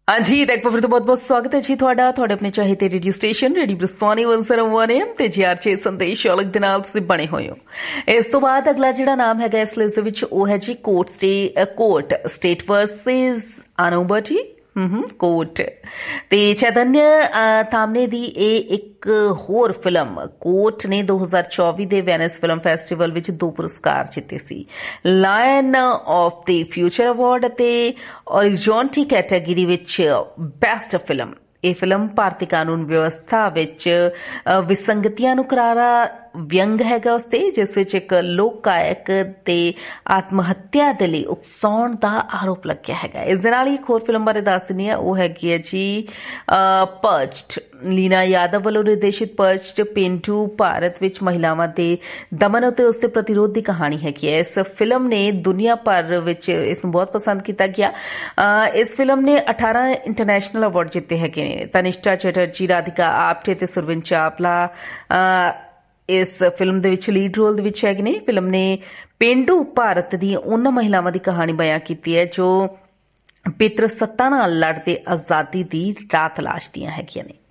हाँ जी, तो बहुत बहुत स्वागत है जी थोड़ा अपने चाहते रेडियो स्टेशन रेडियो ब्रसवानी 101 ਤੇ GR6 ਸੰਦੇਸ਼ ਅਲੱਗ ਦੇ ਨਾਲ ਤੁਸੀਂ ਬਣੇ ਹੋਏ ਹੋ। ਇਸ ਤੋਂ ਬਾਅਦ ਅਗਲਾ ਜਿਹੜਾ ਨਾਮ ਹੈਗਾ ਇਸ ਲਿਸਟ ਦੇ ਵਿੱਚ ਉਹ ਹੈ ਜੀ ਕੋਰਟ ਸਟੇਟ ਵਰਸਸ ਅਨੂਬਾ ਜੀ ਕੋਰਟ ਤੇ ਚੈਤन्य ਤਾਮਨੇ ਦੀ ਇਹ ਇੱਕ ਹੋਰ ਫਿਲਮ ਕੋਰਟ ਨੇ 2024 ਦੇ ਵੈਨਿਸ ਫਿਲਮ ਫੈਸਟੀਵਲ ਵਿੱਚ 2 ਪੁਰਸਕਾਰ ਜਿੱਤੇ ਸੀ। Line of the future award ਅਤੇ ਔਰਿਜ਼ੋਨਟੀ ਕੈਟਾਗਰੀ ਵਿੱਚ ਬੈਸਟ ਫਿਲਮ। ਇਹ ਫਿਲਮ ਭਾਰਤੀ ਕਾਨੂੰਨ ਵਿਵਸਥਾ ਵਿੱਚ ਵਿਸੰਗਤੀਆਂ ਨੂੰ ਕਰਾਰਾ ਵਿਅੰਗ ਹੈਗਾ ਉਸ ਤੇ, ਜਿਸ ਵਿੱਚ ਇੱਕ ਲੋਕ ਗਾਇਕ ਤੇ ਆਤਮ ਹੱਤਿਆ ਦੇ ਲਈ ਉਕਸਾਉਣ ਦਾ ਆਰੋਪ ਲੱਗਿਆ ਹੈਗਾ। ਇਸ ਦੇ ਨਾਲ ਹੀ ਇੱਕ ਹੋਰ ਫਿਲਮ ਬਾਰੇ ਦੱਸ ਦਿੰਦੀ ਹਾਂ, ਉਹ ਹੈਗੀ ਹੈ ਜੀ ਪਰਚਡ। ਲੀਨਾ ਯਾਦਵ ਵੱਲੋਂ ਨਿਰਦੇਸ਼ਿਤ ਪਰਚਡ ਪੇਂਡੂ ਭਾਰਤ ਵਿੱਚ ਮਹਿਲਾਵਾਂ ਦੇ ਦਮਨ ਅਤੇ ਉਸ ਦੇ ਪ੍ਰਤੀਰੋਧ ਦੀ ਕਹਾਣੀ ਹੈਗੀ ਹੈ। ਇਸ ਫਿਲਮ ਨੇ ਦੁਨੀਆ ਭਰ ਵਿੱਚ ਇਸ ਨੂੰ ਬਹੁਤ ਪਸੰਦ ਕੀਤਾ ਗਿਆ। ਇਸ ਫਿਲਮ ਨੇ 18 ਇੰਟਰਨੈਸ਼ਨਲ ਅਵਾਰਡ ਜਿੱਤੇ ਹੈਗੇ ਨੇ। ਤਨਿਸ਼ਕਾ ਚੈਟਰਜੀ, ਰਾਧਿਕਾ ਆਪਟੇ ਤੇ ਸੁਰਵਿਨ ਚਾਵਲਾ ਇਸ ਫਿਲਮ ਦੇ ਵਿੱਚ ਲੀਡ ਰੋਲ ਦੇ ਵਿੱਚ ਹੈਗੇ ਨੇ। ਫਿਲਮ ਨੇ ਪੇਂਡੂ ਭਾਰਤ ਦੀਆਂ ਉਹਨਾਂ ਮਹਿਲਾਵਾਂ ਦੀ ਕਹਾਣੀ ਬਿਆਨ ਕੀਤੀ ਹੈ ਜੋ ਪਿਤਰ ਸੱਤਾ ਨਾਲ ਲੜਦੇ ਆਜ਼ਾਦੀ ਦੀ ਰਾਹ ਤਲਾਸ਼ਦੀਆਂ ਹੈਗੀਆਂ ਨੇ।